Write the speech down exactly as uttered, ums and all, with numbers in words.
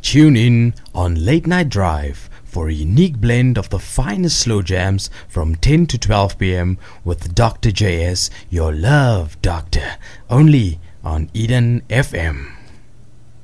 Tune in on Late Night Drive for a unique blend of the finest slow jams from ten to twelve p.m. with Doctor J S, your love doctor, only on Eden F M.